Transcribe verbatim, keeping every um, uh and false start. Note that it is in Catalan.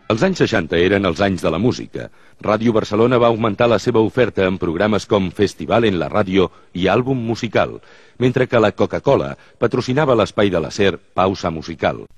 Els anys seixanta eren els anys de la música. Ràdio Barcelona va augmentar la seva oferta en programes com Festival en la Ràdio i Àlbum Musical, mentre que la Coca-Cola patrocinava l'espai de l'acer Pausa Musical.